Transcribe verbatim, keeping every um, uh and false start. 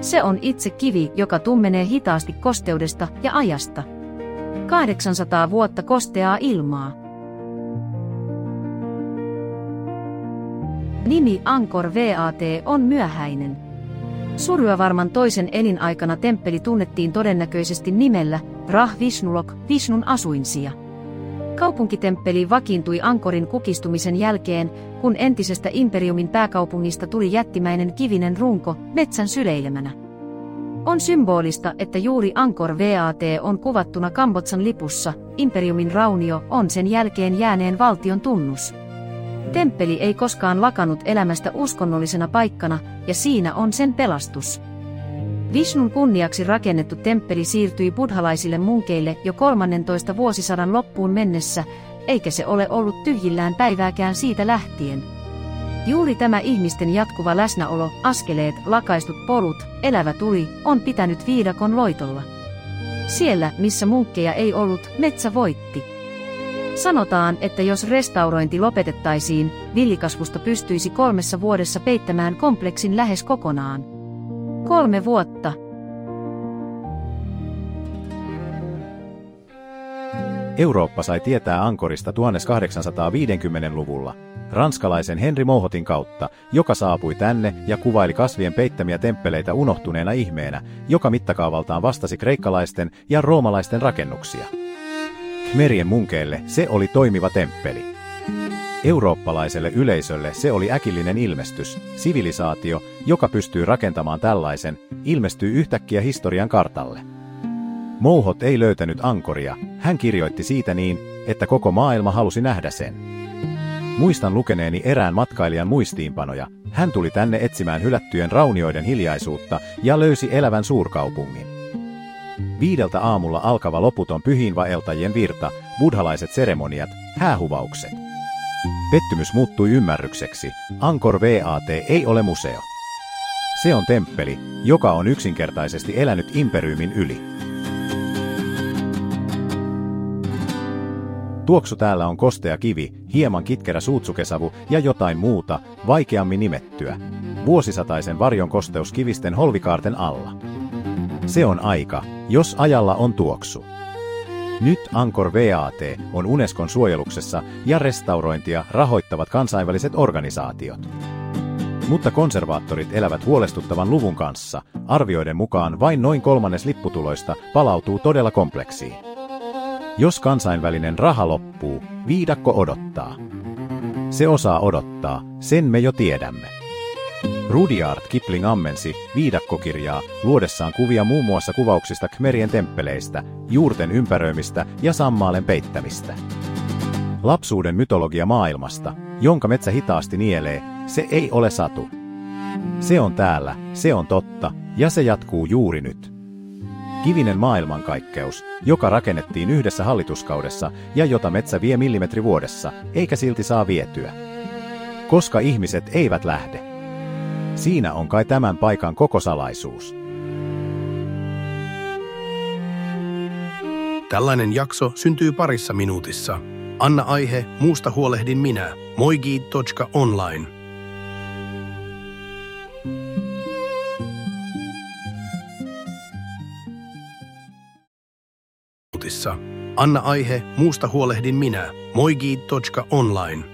Se on itse kivi, joka tummenee hitaasti kosteudesta ja ajasta. kahdeksansataa vuotta kosteaa ilmaa. Nimi Angkor Wat on myöhäinen. Suryavarman toisen elinaikana temppeli tunnettiin todennäköisesti nimellä Rah Vishnulok, Vishnun asuinsija. Kaupunkitemppeli vakiintui Angkorin kukistumisen jälkeen, kun entisestä imperiumin pääkaupungista tuli jättimäinen kivinen runko metsän syleilemänä. On symbolista, että juuri Angkor Wat on kuvattuna Kambodžan lipussa, imperiumin raunio on sen jälkeen jääneen valtion tunnus. Temppeli ei koskaan lakannut elämästä uskonnollisena paikkana, ja siinä on sen pelastus. Vishnun kunniaksi rakennettu temppeli siirtyi buddhalaisille munkeille jo kolmannentoista vuosisadan loppuun mennessä, eikä se ole ollut tyhjillään päivääkään siitä lähtien. Juuri tämä ihmisten jatkuva läsnäolo, askeleet, lakaistut polut, elävä tuli, on pitänyt viidakon loitolla. Siellä, missä munkkeja ei ollut, metsä voitti. Sanotaan, että jos restaurointi lopetettaisiin, villikasvusta pystyisi kolmessa vuodessa peittämään kompleksin lähes kokonaan. Kolme vuotta. Eurooppa sai tietää Angkorista tuhatkahdeksansataaviisikymmentäluvulla ranskalaisen Henri Mouhotin kautta, joka saapui tänne ja kuvaili kasvien peittämiä temppeleitä unohtuneena ihmeenä, joka mittakaavaltaan vastasi kreikkalaisten ja roomalaisten rakennuksia. Khmerien munkeille se oli toimiva temppeli. Eurooppalaiselle yleisölle se oli äkillinen ilmestys, sivilisaatio, joka pystyy rakentamaan tällaisen, ilmestyy yhtäkkiä historian kartalle. Mouhot ei löytänyt Angkoria, hän kirjoitti siitä niin, että koko maailma halusi nähdä sen. Muistan lukeneeni erään matkailijan muistiinpanoja, hän tuli tänne etsimään hylättyjen raunioiden hiljaisuutta ja löysi elävän suurkaupungin. Viideltä aamulla alkava loputon pyhiinvaeltajien virta, buddhalaiset seremoniat, häähuvaukset. Pettymys muuttui ymmärrykseksi, Angkor Wat ei ole museo. Se on temppeli, joka on yksinkertaisesti elänyt imperiumin yli. Tuoksu täällä on kostea kivi, hieman kitkerä suutsukesavu ja jotain muuta, vaikeammin nimettyä. Vuosisataisen varjon kosteus kivisten holvikaarten alla. Se on aika, jos ajalla on tuoksu. Nyt Angkor Wat on Unescon suojeluksessa ja restaurointia rahoittavat kansainväliset organisaatiot. Mutta konservaattorit elävät huolestuttavan luvun kanssa, arvioiden mukaan vain noin kolmannes lipputuloista palautuu todella kompleksiin. Jos kansainvälinen raha loppuu, viidakko odottaa. Se osaa odottaa, sen me jo tiedämme. Rudyard Kipling ammensi viidakkokirjaa luodessaan kuvia muun muassa kuvauksista Khmerien temppeleistä, juurten ympäröimistä ja sammaalen peittämistä. Lapsuuden mytologia maailmasta, jonka metsä hitaasti nielee, se ei ole satu. Se on täällä, se on totta, ja se jatkuu juuri nyt. Kivinen maailmankaikkeus, joka rakennettiin yhdessä hallituskaudessa ja jota metsä vie millimetri vuodessa, eikä silti saa vietyä. Koska ihmiset eivät lähde. Siinä on kai tämän paikan koko salaisuus. Tällainen jakso syntyy parissa minuutissa. Anna aihe, muusta huolehdin minä. moigi piste online. Anna aihe, muusta huolehdin minä. moigi piste online.